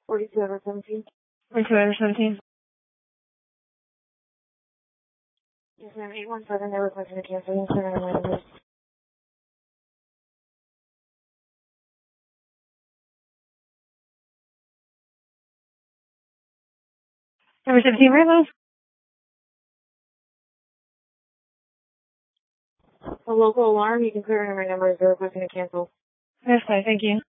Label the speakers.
Speaker 1: 42 over 17.
Speaker 2: 42 over 17.
Speaker 1: Yes, ma'am. 817, they're requesting to cancel. You can clear on my numbers.
Speaker 2: Number 17, Rainbow.
Speaker 1: A local alarm, you can clear on my numbers. They're requesting to cancel.
Speaker 2: Yes, sir. Thank you.